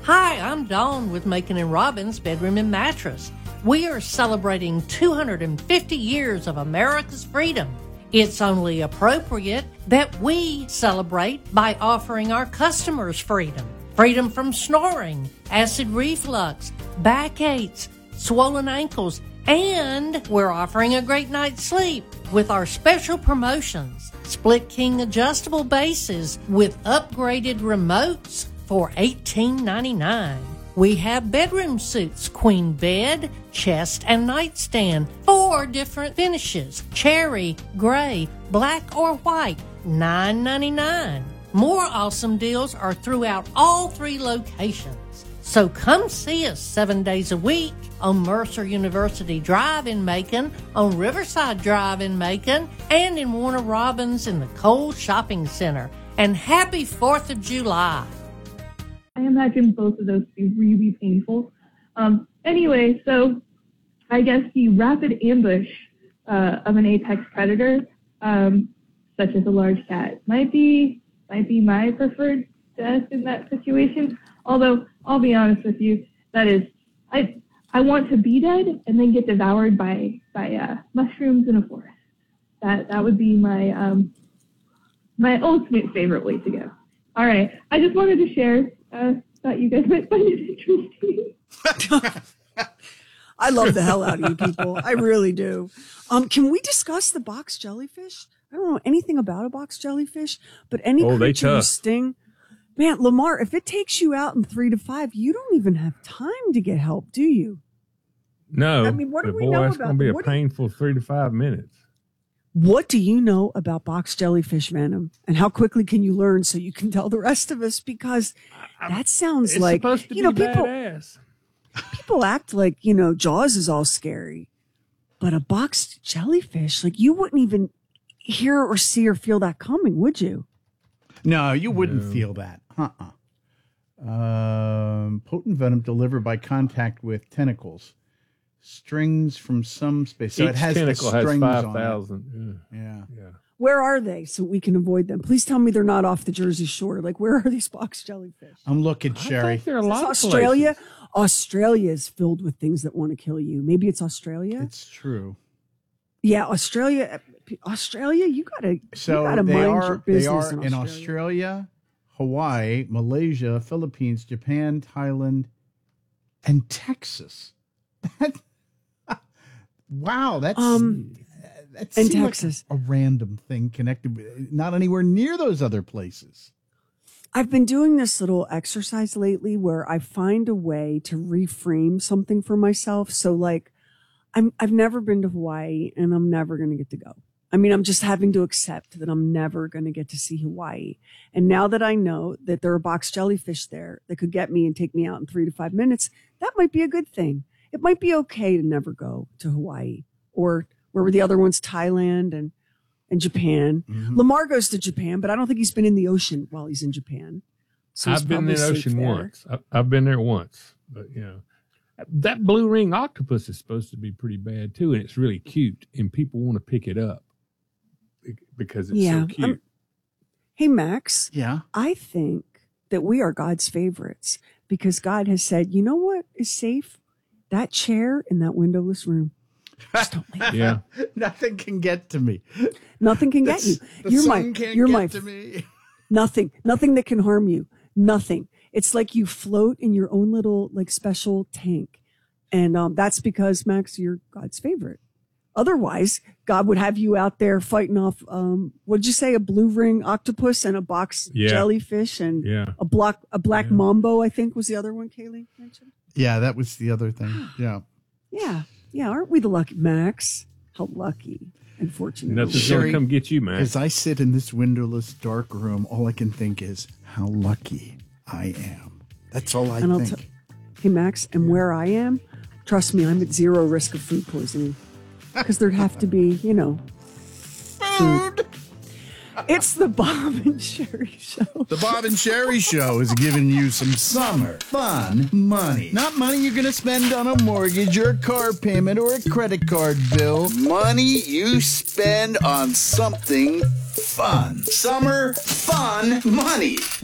Hi, I'm Dawn with Macon and Robbins Bedroom and Mattress. We are celebrating 250 years of America's freedom. It's only appropriate that we celebrate by offering our customers freedom. Freedom from snoring, acid reflux, backaches, swollen ankles, and we're offering a great night's sleep with our special promotions. Split King adjustable bases with upgraded remotes for $18.99. We have bedroom suits, queen bed, chest, and nightstand, 4 different finishes, cherry, gray, black, or white, $9.99. More awesome deals are throughout all 3 locations. So come see us 7 days a week on Mercer University Drive in Macon, on Riverside Drive in Macon, and in Warner Robins in the Cole Shopping Center. And happy 4th of July. I imagine both of those to be really painful. Anyway, so I guess the rapid ambush of an apex predator, such as a large cat, might be my preferred death in that situation. Although I'll be honest with you, that is, I want to be dead and then get devoured by mushrooms in a forest. That would be my my ultimate favorite way to go. All right, I just wanted to share. Thought you guys might find it interesting. I love the hell out of you people. I really do. Can we discuss the box jellyfish? I don't know anything about a box jellyfish, but any creature you sting. Man, Lamar, if it takes you out in 3 to 5, you don't even have time to get help, do you? No. I mean, what do we know it's about going to be a painful 3 to 5 minutes. What do you know about box jellyfish venom, and how quickly can you learn so you can tell the rest of us? Because that sounds it's like, supposed to be badass. People act like, Jaws is all scary, but a boxed jellyfish, like you wouldn't even hear or see or feel that coming, would you? No, you wouldn't feel that. Potent venom delivered by contact with tentacles. Strings from some space. So Each it has tentacle the strings has on 5,000. Yeah. Where are they so we can avoid them? Please tell me they're not off the Jersey Shore. Like, where are these box jellyfish? I'm looking, Sherry. I think there are a lot of Australia? places. Australia is filled with things that want to kill you. Maybe it's Australia? It's true. Yeah, Australia, you gotta So mind your business. They are in Australia, Hawaii, Malaysia, Philippines, Japan, Thailand, and Texas. Wow, that and Texas, like a random thing connected with, not anywhere near those other places. I've been doing this little exercise lately where I find a way to reframe something for myself. So like, I've never been to Hawaii and I'm never going to get to go. I mean, I'm just having to accept that I'm never going to get to see Hawaii. And now that I know that there are box jellyfish there that could get me and take me out in 3 to 5 minutes, that might be a good thing. It might be okay to never go to Hawaii, or where were the other ones? Thailand and Japan. Mm-hmm. Lamar goes to Japan, but I don't think he's been in the ocean while he's in Japan. So I've been in the ocean once. I've been there once, but that blue ring octopus is supposed to be pretty bad too, and it's really cute, and people want to pick it up because it's so cute. Hey, Max. Yeah. I think that we are God's favorites because God has said, you know what is safe? That chair in that windowless room. Just don't leave. Yeah. Nothing can get to me. Nothing can get you. You're my to me. Nothing that can harm you. Nothing. It's like you float in your own little like special tank. And that's because, Max, you're God's favorite. Otherwise, God would have you out there fighting off, what'd you say, a blue ring octopus and a box jellyfish and a black mambo, I think was the other one Kaylee mentioned. Yeah, that was the other thing. Yeah. Yeah. Aren't we the lucky, Max? How lucky and fortunate. Nothing's going to come get you, Max. As I sit in this windowless, dark room, all I can think is how lucky I am. That's all I think. Hey, Max, and where I am, trust me, I'm at zero risk of food poisoning. Because there'd have to be, food. It's the Bob and Sherry Show. The Bob and Sherry Show is giving you some summer fun money. Not money you're going to spend on a mortgage or a car payment or a credit card bill. Money you spend on something fun. Summer fun money.